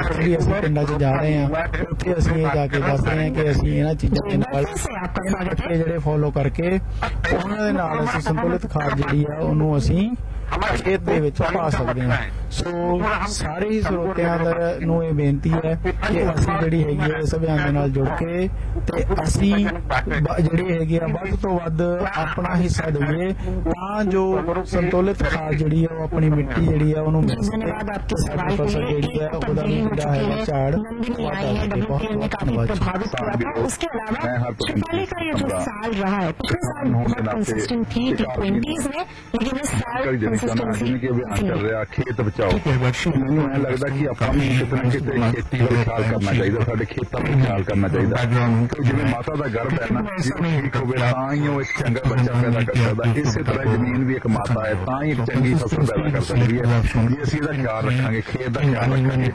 ਵੀ ਅਸੀਂ ਪਿੰਡਾਂ 'ਚ ਜਾ ਰਹੇ ਹਾਂ, ਉੱਥੇ ਅਸੀਂ ਇਹ ਜਾ ਕੇ ਦੱਸ ਰਹੇ ਹਾਂ ਕਿ ਅਸੀਂ ਇਹਨਾਂ ਚੀਜ਼ਾਂ ਦੇ ਨਾਲ ਜਿਹੜੇ ਫੋਲੋ ਕਰਕੇ ਉਹਨਾਂ ਦੇ ਨਾਲ ਅਸੀਂ ਸੰਤੁਲਿਤ ਖਾਦ ਜਿਹੜੀ ਆ ਉਹਨੂੰ ਅਸੀਂ ਖੇਤ ਦੇ ਵਿੱਚ ਪਾ ਸਕਦੇ ਹਾਂ। ਸੋ ਸਾਰੇ ਹੀ ਸਰੋਤਿਆਂ ਨੂੰ ਇਹ ਬੇਨਤੀ ਹੈ ਕਿ ਅਸੀਂ ਜਿਹੜੀ ਹੈਗੀ ਹੈ ਇਸ ਅਭਿਆਨ ਦੇ ਨਾਲ ਜੁੜ ਕੇ ਤੇ ਅਸੀਂ ਜਿਹੜੀ ਹੈਗੀ ਆ ਵੱਧ ਤੋਂ ਵੱਧ ਆਪਣਾ ਹਿੱਸਾ ਦੇਈਏ ਤਾਂ ਜੋ ਸੰਤੁਲਿਤ ਖਾਦ ਜਿਹੜੀ ਹੈ ਉਹ ਆਪਣੀ ਮਿੱਟੀ ਜਿਹੜੀ ਹੈ ਉਹਨੂੰ ਮਿਲ ਸਕੇ, ਫਸਲ ਜਿਹੜੀ ਹੈ ਉਹਦਾ ਵੀ ਜਿਹੜਾ ਹੈ ਝਾੜ उसके अलावा शिफाली का ये जो साल रहा है, पिछले साल बहुत कंसिस्टेंट थी T20s में, लेकिन इस साल जिन्हें कि अभियान कर रहा खेत बचाओ, मैनू ऐ लगता कि ਆਪਾਂ ਨੂੰ ਕਿਤੇ ਨਾ ਕਿਤੇ ਖੇਤੀ ਵੱਲ ਖਿਆਲ ਕਰਨਾ ਚਾਹੀਦਾ, ਸਾਡੇ ਖੇਤਾਂ ਵੱਲ ਖਿਆਲ ਕਰਨਾ ਚਾਹੀਦਾ। ਜਿਵੇਂ ਮਾਤਾ ਦਾ ਗਰਭ ਹੈ ਨਾ, ਠੀਕ ਹੋਵੇ ਤਾਂ ਹੀ ਉਹ ਇੱਕ ਚੰਗਾ ਬੱਚਾ ਪੈਦਾ ਕਰ ਸਕਦਾ, ਇਸੇ ਤਰ੍ਹਾਂ ਜ਼ਮੀਨ ਵੀ ਇੱਕ ਮਾਤਾ ਹੈ, ਤਾਂ ਹੀ ਇੱਕ ਚੰਗੀ ਫਸਲ ਪੈਦਾ ਕਰ ਸਕਦੀ ਹੈ ਜੇ ਅਸੀਂ ਇਹਦਾ ਖਿਆਲ ਰੱਖਾਂਗੇ, ਖੇਤ ਦਾ ਖਿਆਲ ਰੱਖਾਂਗੇ।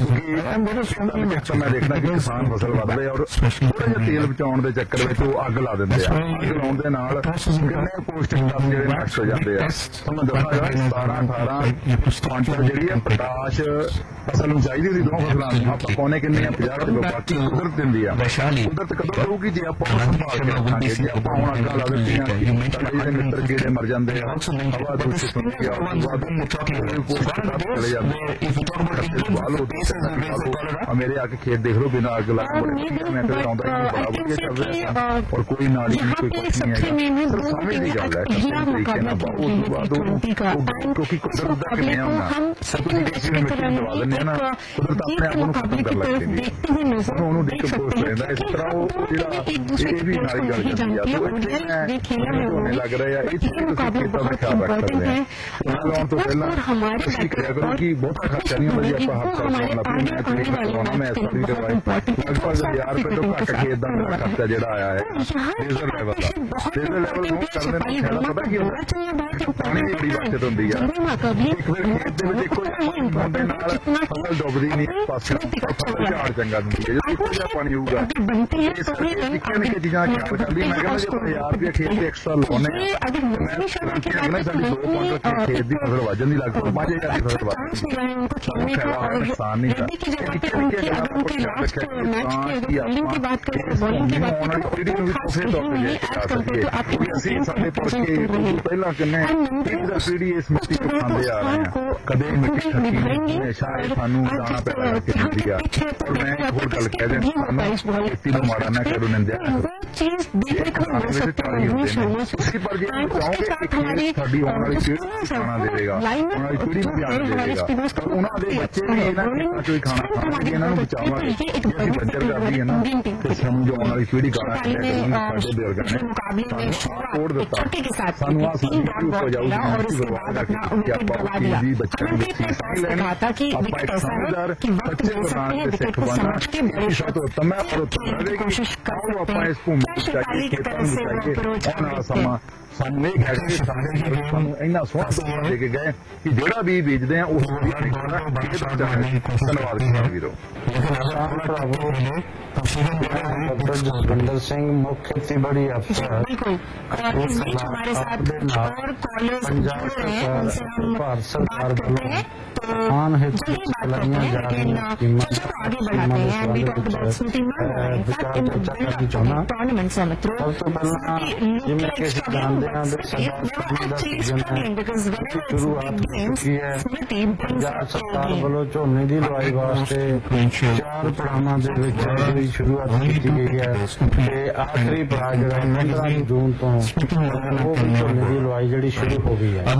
ਮੈਂ ਦੇਖਦਾ ਕਿ ਕਿਸਾਨ ਫਸਲ ਵੱਢਦੇ ਔਰ ਥੋੜਾ ਜਿਹਾ ਤੇਲ ਬਚਾਉਣ ਦੇ ਚੱਕਰ ਵਿੱਚ ਉਹ ਅੱਗ ਲਾ ਦਿੰਦੇ ਆ, ਅੱਗ ਲਾਉਣ ਦੇ ਨਾਲ ਕਿੰਨੇ ਪੌਸ਼ਟਿਕ ਤੱਤ ਜਿਹੜੇ ਨਸ਼ਟ ਹੋ ਜਾਂਦੇ ਆ। ਤੁਹਾਨੂੰ ਦੱਸਾਂਗਾ 17-18 ਕੁਆਂਟਲ ਜਿਹੜੀ ਹੈ ਪੋਟਾਸ਼ ਫਸਲ ਨੂੰ ਚਾਹੀਦੀ ਉਹਦੀ ਦੋ ਫਸਲਾਂ ਨੂੰ ਆਪਾਂ ਪਾਉਣੇ ਕਿੰਨੇ ਆ 50 ਕਿਲੋ, ਬਾਕੀ ਕੁਦਰਤ ਦਿੰਦੀ ਆ। ਕੁਦਰਤ ਕਦੋਂ ਰਹੂਗੀ ਜੇ ਆਪਾਂ ਸੰਭਾਲ ਕੇ ਰੱਖਾਂਗੇ, ਜੇ ਆਪਾਂ ਹੁਣ ਅੱਗਾਂ ਲਾ ਦਿੱਤੀਆਂ ਸਾਡੇ ਜਿਹੜੇ ਮਿੱਤਰ ਕੀੜੇ ਮਰ ਜਾਂਦੇ ਆ, ਹਵਾ ਦੂਸ਼ਿਤ ਹੁੰਦੀ ਆ, ਉਸ ਤੋਂ ਬਾਅਦ ਪੌਸ਼ਟਿਕ ਤੱਤ ਚਲੇ ਜਾਂਦੇ ਆ। ਮੇਰੇ ਆ ਕੇ ਖੇਤ ਦੇਖ ਲਓ ਬਿਨਾਂ ਅੱਗ ਲਾ ਕੇ ਮੈਂ ਕਦੇ ਆਉਂਦਾ ਹੀ ਬੜਾ ਵਧੀਆ ਚੱਲ ਰਿਹਾ ਔਰ ਕੋਈ ਨਾਲੀ ਨਹੀਂ, ਕੋਈ ਕੁਛ ਨਹੀਂ ਹੈਗਾ। ਸਮਝ ਦੀ ਗੱਲ ਹੈ ਤਰੀਕੇ ਨਾਲ ਉਸ ਤੋਂ ਬਾਅਦ ਕਿਉਂਕਿ ਕੁਦਰਤ ਦਾ ਕਿਵੇਂ ਆਉਣਾ ਮਿੱਟੀ ਦਵਾ ਦਿੰਦੇ ਆ ਨਾ, ਕੁਦਰਤ ਆਪਣੇ ਆਪ ਨੂੰ ਖਤਮ ਕਰ ਲੱਗਦੀ ਹੈ, ਉਹਨੂੰ ਡਿਕੰਪੋਜ਼ ਰਹਿੰਦਾ। ਇਸ ਤਰ੍ਹਾਂ ਉਹ ਜਿਹੜਾ ਇਹ ਵੀ ਨਾਲੀ ਗਲ ਜਾਂਦੀ ਆ। ਤੋ ਇੱਥੇ ਹੋਣੇ ਲੱਗ ਰਹੇ ਆ, ਇੱਥੇ ਤੁਸੀਂ ਖੇਤਾਂ ਦਾ ਖਿਆਲ ਰੱਖ ਸਕਦੇ ਆ। ਉਹਨਾਂ ਲਾਉਣ ਤੋਂ ਪਹਿਲਾਂ ਤੁਸੀਂ ਕਰਿਆ ਕਰੋ ਕਿ ਬਹੁਤਾ ਖਰਚਾ ਨਹੀਂ ਹੁੰਦਾ ਜੀ, ਆਪਾਂ ਹਫ਼ਤਾ ਲਾਉਣਾ ਮੈਂ ਤਰੀਕ ਕਰਵਾਉਣਾ, ਮੈਂ ਇਸ ਵਾਰੀ ਕਰਵਾਈ ਲਗਭਗ 1000 ਰੁਪਏ ਤੋਂ ਘੱਟ ਖੇਤ ਦਾ ਮੇਰਾ ਖਰਚਾ ਜਿਹੜਾ ਆਇਆ ਹੈ ਡੇਜ਼ਲ ਲੈਵਲ ਦਾ। ਡੇਜ਼ਲ ਲੈਵਲ ਨੂੰ ਕਰਨ ਦੇ ਨਾਲ ਪਤਾ ਕੀ ਹੁੰਦਾ, ਪਾਣੀ ਦੀ ਬੜੀ ਬਚਤ ਹੁੰਦੀ ਆ। ਇੱਕ ਵਾਰ ਖੇਤ ਦੇ ਵਿੱਚ ਇੱਕੋ ਜਿਹਾ ਦੇ ਨਾਲ ਫਸਲ ਡੁੱਬਦੀ ਨਹੀਂ, ਪਾਸੇ ਫਸਲ ਝਾੜ ਚੰਗਾ ਦਿੰਦੀ ਹੈ ਜੇ ਇੱਕੋ ਜਿਹਾ ਪਾਣੀ ਹੋਊਗਾ। ਇਸ ਕਰਕੇ ਨਿੱਕੀਆਂ ਨਿੱਕੀਆਂ ਚੀਜ਼ਾਂ ਖਿਆਲ ਕਰਦੀ। ਮੈਂ ਕਹਿੰਦਾ ਜੇ 1000 ਰੁਪਏ ਖੇਤ ਤੇ ਐਕਸਟਰਾ ਲਾਉਣੇ ਮੈਂ ਸਾਡੀ 2 ਕੁਆਂਟਲ ਖੇਤ ਦੀ ਫਸਲ ਵੱਜਣ ਦੀ ਲਗਭਗ 5000 ਦੀ ਫਸਲ ਵੱਜਦੀ ਹੈ। ਨੁਕਸਾਨ ਨਹੀਂ ਦਾ ਅਸੀਂ ਸਾਡੇ ਪੜਕੇ ਪਹਿਲਾਂ ਕਿੰਨੇ ਪੀੜੀ ਇਸ ਮਿੱਟੀ ਨੂੰ ਖਾਂਦੇ ਆ ਰਹੇ ਹਾਂ, ਕਦੇ ਮਿੱਟੀ ਖੱਟੀ ਹਮੇਸ਼ਾ ਸਾਨੂੰ ਦਾਣਾ ਪੈਦਾ ਕਰਕੇ ਦਿੰਦੀ ਆ। ਔਰ ਮੈਂ ਇੱਕ ਹੋਰ ਗੱਲ ਕਹਿ ਦਿਆਂ, ਸਾਨੂੰ ਮਿੱਟੀ ਨੂੰ ਮਾੜਾ ਨਾ ਕਰੋ, ਨਿੰਦਿਆ ਤੁਸੀਂ ਪਰ ਜੇ ਚਾਹੋਗੇ ਕਿ ਖੇਤ ਸਾਡੀ ਆਉਣ ਵਾਲੀ ਪੀੜੀ ਨੂੰ ਖਾਣਾ ਦੇਵੇਗਾ, ਆਉਣ ਵਾਲੀ ਪੀੜੀ ਨੂੰ ਧਿਆਨ ਦੇਵੇਗਾ, ਉਹਨਾਂ ਦੇ ਬੱਚੇ ਵੀ ਇਹਨਾਂ ਖੇਤਾਂ ਚੋਂ ਹੀ ਖਾਣਾ ਖਾਣਗੇ, ਇਹਨਾਂ ਨੂੰ ਬਚਾਵਾਂਗੇ। ਜੇ ਅਸੀਂ ਬੱਜਰ ਕਰਦੀ ਹੈ ਨਾ ਤੇ ਸਾਨੂੰ ਜੋ ਆਉਣ ਵਾਲੀ ਪੀੜੀ ਗਾਣਾ ਸਾਡੇ ਬਜ਼ੁਰਗਾਂ ਨੇ ਸਾਨੂੰ ਤੋੜ ਦਿੱਤਾ, ਸਾਨੂੰ ਆਹ ਸਮਝ ਹੋ ਜਾਊਗੀ ਬਰਬਾਦ ਕਰਕੇ ਕਿ ਆਪਾਂ ਉਹ ਚੀਜ਼ ਦੀ ਬੱਚਿਆਂ ਨੂੰ ਦਿੱਤੀ ਸਮਝ ਲੈਣੀ। ਆਪਾਂ ਇੱਕ ਸਮਝਦਾਰ ਬੱਚੇ ਬਣਾਉਣ ਦੇ ਸਿੱਖ ਬਣਨਾ ਇਸ ਤੋਂ ਉੱਤਮ ਹੈ ਔਰ ਉੱਤਮ ਰਹੇਗੀ। ਆਓ ਆਪਾਂ ਇਸ ਭੂਮੀ ਨੂੰ ਬਚਾਈਏ, ਖੇਤਾਂ ਨੂੰ ਬਚਾਈਏ। ਆਉਣ ਵਾਲਾ ਸਮਾਂ ਸਾਨੂੰ ਇਹ ਕਹਿ ਕੇ ਸਾਨੂੰ ਇੰਨਾ ਸੋਹਣਾ ਤੋਹਫਾ ਦੇ ਕੇ ਗਏ ਕਿ ਜਿਹੜਾ ਵੀ ਬੀਜਦੇ ਆ ਉਸ ਦੀ ਧੰਨਵਾਦ ਕਿਸਾਨ ਵੀਰੋ। डॉक्टर जसविंदर सिंह मुख्य खेतीबाड़ी अफसर पंजाब सरकार भारत सरकार द्वारा किसान हित चलाइया जा रही स्कीमां चर्चा करनी चाहना। सब तो पहला जिवें कि असीं जानदे हां शुरुआत हो चुकी है। पंजाब सरकार वालों झोने की लुआई वास्ते 4 पड़ावां दे विच शुरुआत की गई है ते आखिरी पड़ाव जो 15 जून तो झोने की लुआई जी शुरू हो गई है।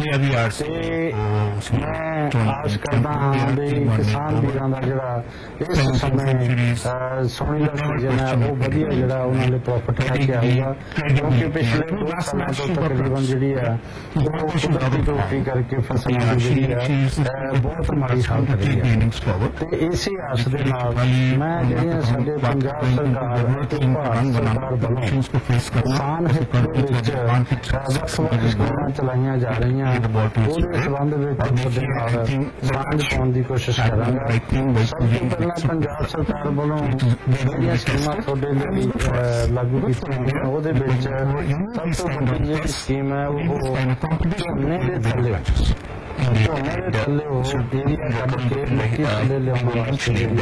मैं आस करता हाँ भी किसान वीरां दा जिहड़ा इस समय सोहनी दा सीजन है वो वधिया जिहड़ा उन्हां लई प्रॉफिट लैके आऊगा, क्योंकि पिछले 2 सालों तो तकरीबन जिहड़ी है वो कुदरती टोपी करके फसलां दी जिहड़ी है बहुत माड़ी हालत रही है। ते इसी आस दे नाल मैं जिहड़ियां साडे पंजाब सरकार ते भारत सरकार ਵੱਲੋਂ किसान हित दे विच ਵੱਖ-ਵੱਖ ਸਕੀਮਾਂ ਚਲਾਈਆਂ ਜਾ ਰਹੀਆਂ ਉਹਦੇ ਸੰਬੰਧ ਵਿੱਚ ਤੁਹਾਡੇ ਨਾਲ ਸਾਂਝ ਪਾਉਣ ਦੀ ਕੋਸ਼ਿਸ਼ ਕਰਾਂਗਾ। ਸਭ ਤੋਂ ਪਹਿਲਾਂ ਪੰਜਾਬ ਸਰਕਾਰ ਵੱਲੋਂ ਜਿਹੜੀਆਂ ਸਕੀਮਾਂ ਤੁਹਾਡੇ ਲਈ ਲਾਗੂ ਕੀਤੀਆਂ ਗਈਆਂ ਉਹਦੇ ਵਿੱਚ ਸਭ ਤੋਂ ਵੱਡੀ ਜਿਹੜੀ ਸਕੀਮ ਹੈ ਉਹ ਝੋਨੇ ਦੇ ਥੱਲੇ ਉਹ ਏਰੀਆ ਕੱਢ ਕੇ ਮਿੱਟੀ ਥੱਲੇ ਲਿਆਉਣ ਵਾਸਤੇ